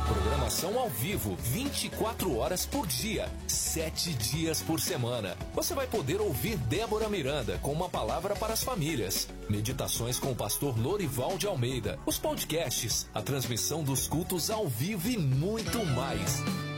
Programação ao vivo, 24 horas por dia, 7 dias por semana. Você vai poder ouvir Débora Miranda com uma palavra para as famílias. Meditações com o pastor Lorival de Almeida. Os podcasts, a transmissão dos cultos ao vivo e muito mais.